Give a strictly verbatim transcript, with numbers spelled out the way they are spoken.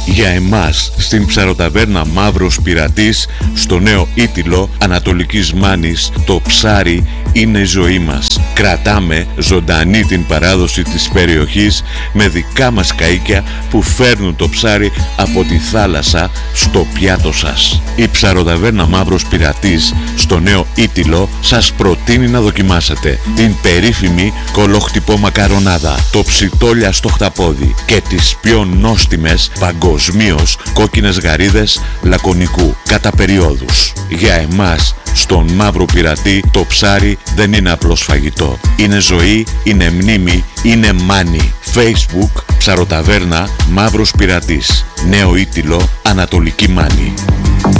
Για εμάς στην ψαροταβέρνα Μαύρος Πειρατής, στο Νέο Ήτυλο Ανατολικής Μάνης, το ψάρι είναι η ζωή μας. Κρατάμε ζωντανή την παράδοση της περιοχής με δικά μας καΐκια που φέρνουν το ψάρι από τη θάλασσα στο πιάτο σας. Η ψαροταβέρνα Μαύρος Πειρατής στο Νέο Ήτυλο σας προτείνει να δοκιμάσετε την περίφημη κολοχτυπό μακαρονάδα, το ψιτόλια στο χταπόδι και τις πιο νόστιμες παγκοσμίως κόκκινες γαρίδες λακωνικού κατά περιόδους. Για εμάς στον Μαύρο Πειρατή το ψάρι δεν είναι απλώς φαγητό. Είναι ζωή, είναι μνήμη, είναι μάνι. Facebook ψαροταβέρνα Μαύρος Πειρατής, Νέο Ήτυλο Ανατολική Μάνη.